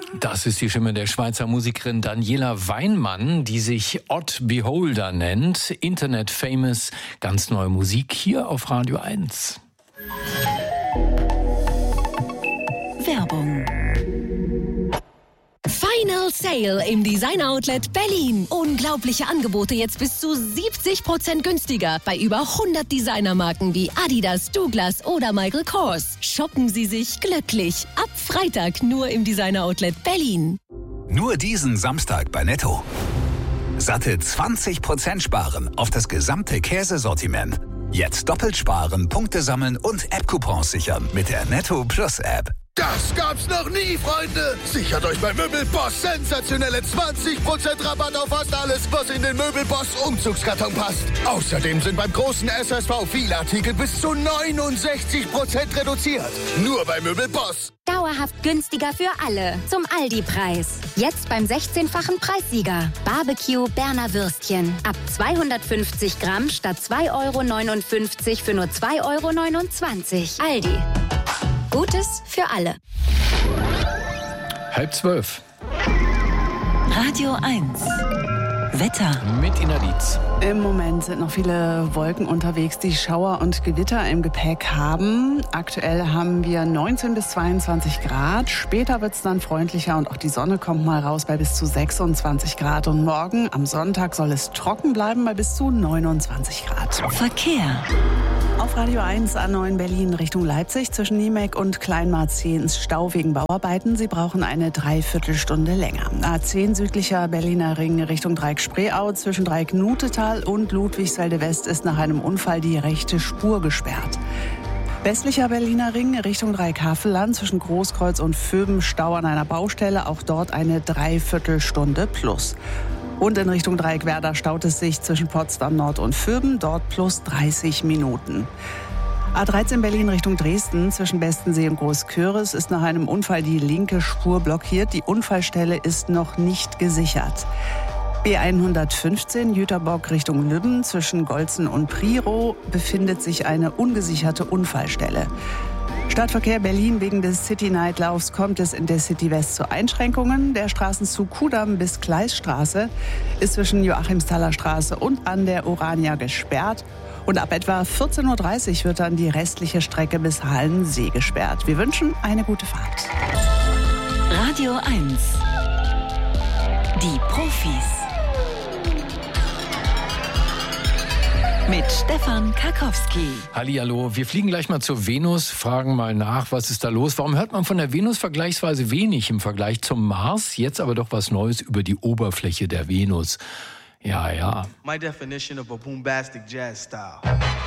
Das ist die Stimme der Schweizer Musikerin Daniela Weinmann, die sich Odd Beholder nennt. Internet famous, ganz neue Musik hier auf Radio 1. Werbung. Final Sale im Design Outlet Berlin. Unglaubliche Angebote jetzt bis zu 70% günstiger bei über 100 Designermarken wie Adidas, Douglas oder Michael Kors. Shoppen Sie sich glücklich. Ab Freitag nur im Designer Outlet Berlin. Nur diesen Samstag bei Netto. Satte 20% sparen auf das gesamte Käsesortiment. Jetzt doppelt sparen, Punkte sammeln und App-Coupons sichern mit der Netto Plus App. Das gab's noch nie, Freunde! Sichert euch bei Möbelboss sensationelle 20% Rabatt auf fast alles, was in den Möbelboss Umzugskarton passt. Außerdem sind beim großen SSV viele Artikel bis zu 69% reduziert. Nur bei Möbelboss. Dauerhaft günstiger für alle. Zum Aldi-Preis. Jetzt beim 16-fachen Preissieger. Barbecue Berner Würstchen. Ab 250 Gramm statt 2,59 € für nur 2,29 €. Aldi. Gutes für alle. 11:30. Radio 1. Wetter. Mit Ina Dietz. Im Moment sind noch viele Wolken unterwegs, die Schauer und Gewitter im Gepäck haben. Aktuell haben wir 19 bis 22 Grad. Später wird es dann freundlicher und auch die Sonne kommt mal raus bei bis zu 26 Grad. Und morgen am Sonntag soll es trocken bleiben bei bis zu 29 Grad. Verkehr. Auf Radio 1 A9 Berlin Richtung Leipzig zwischen Niemek und Kleinmarzehns Stau wegen Bauarbeiten. Sie brauchen eine Dreiviertelstunde länger. A10 südlicher Berliner Ring Richtung Dreieck-Spreeau zwischen Dreieck-Nutetal und Ludwigsfelde West ist nach einem Unfall die rechte Spur gesperrt. Westlicher Berliner Ring Richtung Dreieck-Havelland zwischen Großkreuz und Vöben Stau an einer Baustelle. Auch dort eine Dreiviertelstunde plus. Und in Richtung Dreieck-Werder staut es sich zwischen Potsdam Nord und Vöben, dort plus 30 Minuten. A13 Berlin Richtung Dresden zwischen Bestensee und Großköris ist nach einem Unfall die linke Spur blockiert. Die Unfallstelle ist noch nicht gesichert. B115 Jüterbock Richtung Lübben zwischen Golzen und Priro befindet sich eine ungesicherte Unfallstelle. Stadtverkehr Berlin wegen des City-Night-Laufs kommt es in der City West zu Einschränkungen. Der Straßenzug Kudamm bis Gleisstraße ist zwischen Joachimsthaler Straße und an der Orania gesperrt. Und ab etwa 14:30 Uhr wird dann die restliche Strecke bis Hallensee gesperrt. Wir wünschen eine gute Fahrt. Radio 1. Die Profis. Mit Stefan Karkowski. Hallihallo, wir fliegen gleich mal zur Venus, fragen mal nach, was ist da los? Warum hört man von der Venus vergleichsweise wenig im Vergleich zum Mars? Jetzt aber doch was Neues über die Oberfläche der Venus. Ja. My definition of a bombastic jazz style.